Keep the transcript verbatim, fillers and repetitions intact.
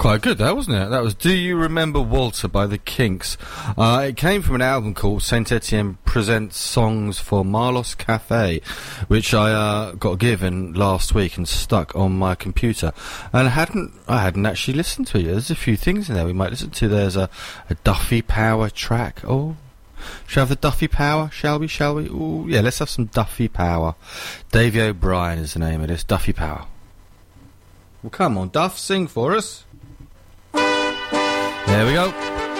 Quite good, that, wasn't it? That was Do You Remember Walter by the Kinks. Uh, it came from an album called Saint Etienne Presents Songs for Marlos Cafe, which I uh, got given last week and stuck on my computer. And I hadn't, I hadn't actually listened to it. There's a few things in there we might listen to. There's a, a Duffy Power track. Oh, shall we have the Duffy Power? Shall we? Shall we? Ooh, yeah, let's have some Duffy Power. Davy O'Brien is the name of this. Duffy Power. Well, come on, Duff, sing for us. There we go.